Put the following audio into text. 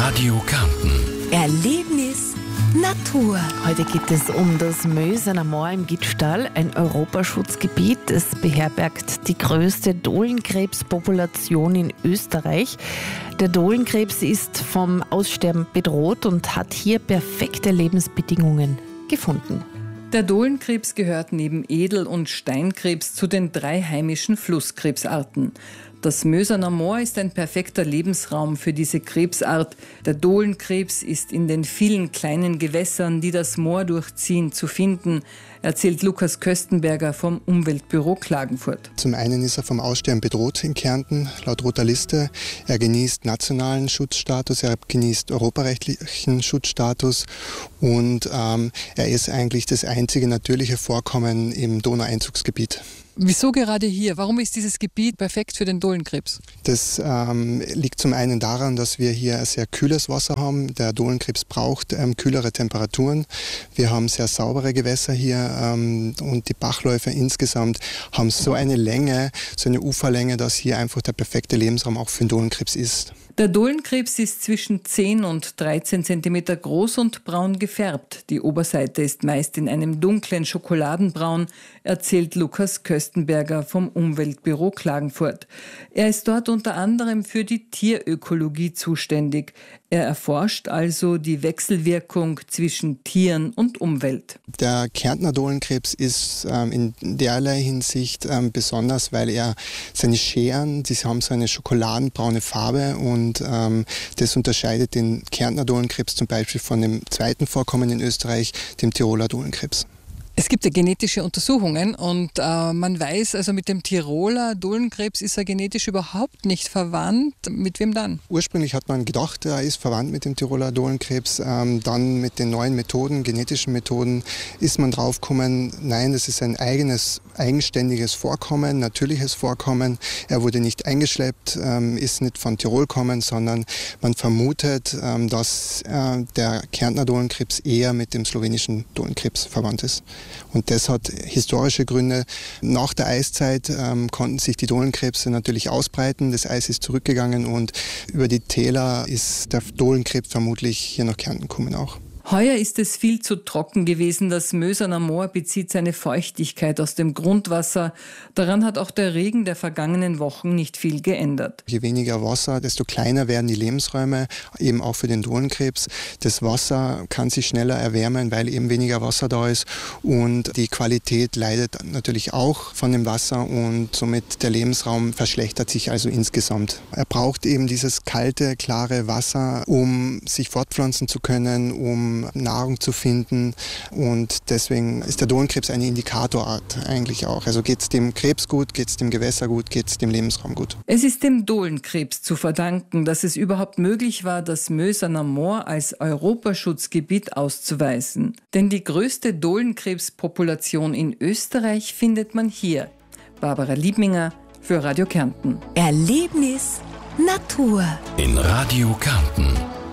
Radio Kärnten. Erlebnis Natur. Heute geht es um das Mösener Moor im Gittstall, ein Europaschutzgebiet. Es beherbergt die größte Dohlenkrebspopulation in Österreich. Der Dohlenkrebs ist vom Aussterben bedroht und hat hier perfekte Lebensbedingungen gefunden. Der Dohlenkrebs gehört neben Edel- und Steinkrebs zu den 3 heimischen Flusskrebsarten. Das Mösener Moor ist ein perfekter Lebensraum für diese Krebsart. Der Dohlenkrebs ist in den vielen kleinen Gewässern, die das Moor durchziehen, zu finden, erzählt Lukas Köstenberger vom Umweltbüro Klagenfurt. Zum einen ist er vom Aussterben bedroht in Kärnten, laut Roter Liste. Er genießt nationalen Schutzstatus, er genießt europarechtlichen Schutzstatus und er ist eigentlich das einzige natürliche Vorkommen im Donaueinzugsgebiet. Wieso gerade hier? Warum ist dieses Gebiet perfekt für den Dohlenkrebs? Das liegt zum einen daran, dass wir hier ein sehr kühles Wasser haben. Der Dohlenkrebs braucht kühlere Temperaturen. Wir haben sehr saubere Gewässer hier und die Bachläufe insgesamt haben so eine Länge, so eine Uferlänge, dass hier einfach der perfekte Lebensraum auch für den Dohlenkrebs ist. Der Dohlenkrebs ist zwischen 10 und 13 cm groß und braun gefärbt. Die Oberseite ist meist in einem dunklen Schokoladenbraun, erzählt Lukas Köstenberger vom Umweltbüro Klagenfurt. Er ist dort unter anderem für die Tierökologie zuständig. Er erforscht also die Wechselwirkung zwischen Tieren und Umwelt. Der Kärntner Dohlenkrebs ist in derlei Hinsicht besonders, weil er seine Scheren, die haben so eine schokoladenbraune Farbe und das unterscheidet den Kärntner Dohlenkrebs zum Beispiel von dem zweiten Vorkommen in Österreich, dem Tiroler Dohlenkrebs. Es gibt ja genetische Untersuchungen und man weiß, also mit dem Tiroler Dohlenkrebs ist er genetisch überhaupt nicht verwandt. Mit wem dann? Ursprünglich hat man gedacht, er ist verwandt mit dem Tiroler Dohlenkrebs. Dann mit den neuen Methoden, genetischen Methoden, ist man draufgekommen, nein, das ist ein eigenständiges Vorkommen, natürliches Vorkommen. Er wurde nicht eingeschleppt, ist nicht von Tirol gekommen, sondern man vermutet, dass der Kärntner Dohlenkrebs eher mit dem slowenischen Dohlenkrebs verwandt ist. Und das hat historische Gründe. Nach der Eiszeit konnten sich die Dohlenkrebse natürlich ausbreiten. Das Eis ist zurückgegangen und über die Täler ist der Dohlenkrebs vermutlich hier nach Kärnten gekommen auch. Heuer ist es viel zu trocken gewesen. Das Mösener Moor bezieht seine Feuchtigkeit aus dem Grundwasser. Daran hat auch der Regen der vergangenen Wochen nicht viel geändert. Je weniger Wasser, desto kleiner werden die Lebensräume, eben auch für den Dohlenkrebs. Das Wasser kann sich schneller erwärmen, weil eben weniger Wasser da ist. Und die Qualität leidet natürlich auch von dem Wasser und somit der Lebensraum verschlechtert sich also insgesamt. Er braucht eben dieses kalte, klare Wasser, um sich fortpflanzen zu können, um Nahrung zu finden und deswegen ist der Dohlenkrebs eine Indikatorart eigentlich auch. Also geht es dem Krebs gut, geht es dem Gewässer gut, geht es dem Lebensraum gut. Es ist dem Dohlenkrebs zu verdanken, dass es überhaupt möglich war, das Mösener Moor als Europaschutzgebiet auszuweisen. Denn die größte Dohlenkrebspopulation in Österreich findet man hier. Barbara Liebminger für Radio Kärnten. Erlebnis Natur. In Radio Kärnten.